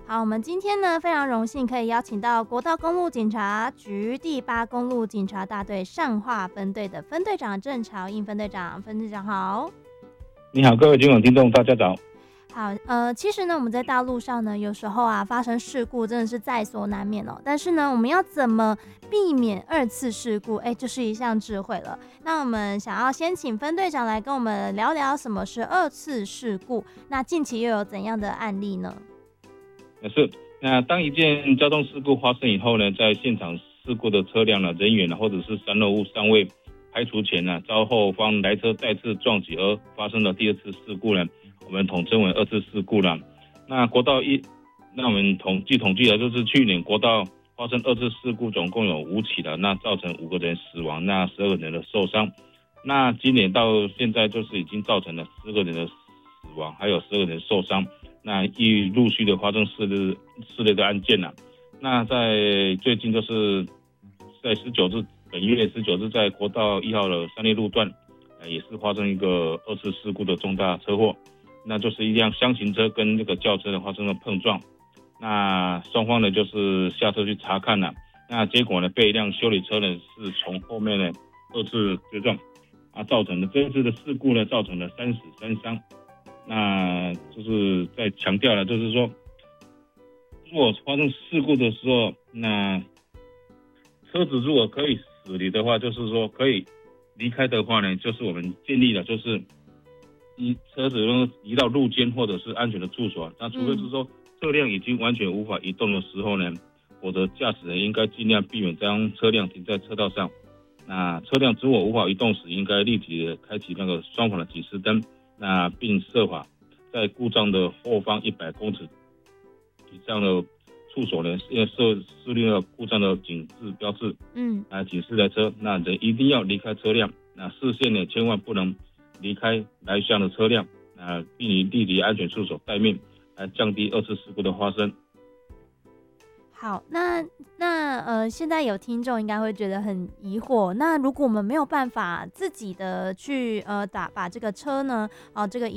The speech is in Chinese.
好，我们今天呢非常荣幸可以邀请到国道公路警察局第8公路警察大队上化分队的分队长郑朝英分队长，分队长好。 你好，各位警广听众，大家早。 好，其实呢，我们在大路上呢，有时候啊，发生事故真的是在所难免哦。但是呢，我们要怎么避免2次事故？就是一项智慧了。那我们想要先请分队长来跟我们聊聊什么是2次事故。那近期又有怎样的案例呢？ 是，那当一件交通事故发生以后呢，在现场事故的车辆呢、人员或者是散落物尚未排除前呢，遭后方来车再次撞击而发生的第2次事故呢，我们统称为2次事故了。那国道那我们统计的就是去年国道发生2次事故总共有5起的，那造成5个人死亡，那12个人的受伤。那今年到现在就是已经造成了10个人的死亡，还有12个人受伤。那亦陆续的发生4类的案件了。那在最近就是在本月19日，在国道1号的3列路段，也是发生一个2次事故的重大车祸。那就是一辆厢型车跟那个轿车呢发生了碰撞。那双方呢就是下车去查看了，那结果呢被一辆修理车呢是从后面呢2次追撞，造成的这一次的事故呢造成了3死3伤。那就是在强调了，就是说，如果发生事故的时候，那车子如果可以驶离的话，就是说可以离开的话呢，就是我们建议的，就是车子移到路肩或者是安全的处所。那除非是说车辆已经完全无法移动的时候呢，否则驾驶人应该尽量避免将车辆停在车道上。那车辆如果无法移动时，应该立即的开启那个双黄的警示灯。那并设法在故障的后方100公尺以上的处所呢，设立了故障的警示标志，警示来车，那人一定要离开车辆，那视线呢千万不能离开来向的车辆，并以立即安全处所待命，来降低2次事故的发生。 好，那现在有听众应该会觉得很疑惑，那如果我们没有办法自己的去把这个车呢，这个移